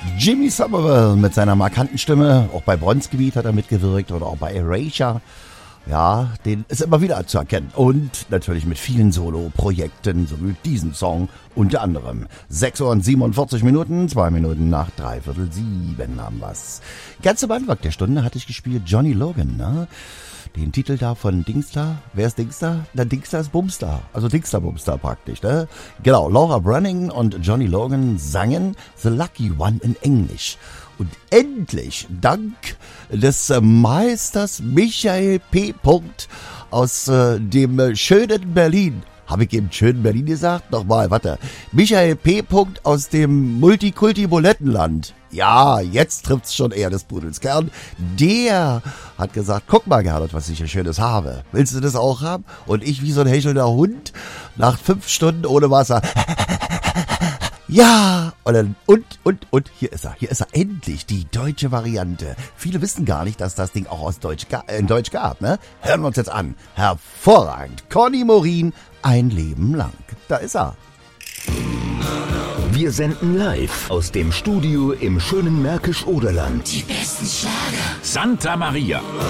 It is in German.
Jimmy Somerville mit seiner markanten Stimme, auch bei Bronzegebiet hat er mitgewirkt oder auch bei Erasure. Ja, den ist immer wieder zu erkennen. Und natürlich mit vielen Solo-Projekten, so wie diesen Song unter anderem. 6:47, 2 Minuten nach 6:45 haben wir's. Ganz am Anfang der Stunde hatte ich gespielt Johnny Logan, ne? Den Titel da von Dingsda. Wer ist Dingsda? Na, Dingsda ist Bumsda. Also Dingsda Bumsda praktisch, ne? Genau, Laura Brunning und Johnny Logan sangen The Lucky One in Englisch. Und endlich, dank des Meisters Michael P. aus dem schönen Berlin. Habe ich eben schönen Berlin gesagt? Nochmal, warte. Michael P. aus dem Multikulti-Bulettenland. Ja, jetzt trifft's schon eher des Pudels Kern. Der hat gesagt, guck mal, Gernot, was ich hier Schönes habe. Willst du das auch haben? Und ich wie so ein hechelnder Hund nach 5 Stunden ohne Wasser. Ja, und hier ist er endlich, die deutsche Variante. Viele wissen gar nicht, dass das Ding auch in Deutsch gab, ne? Hören wir uns jetzt an. Hervorragend. Conny Morin, Ein Leben lang. Da ist er. Wir senden live aus dem Studio im schönen Märkisch-Oderland. Die besten Schlager. Santa Maria.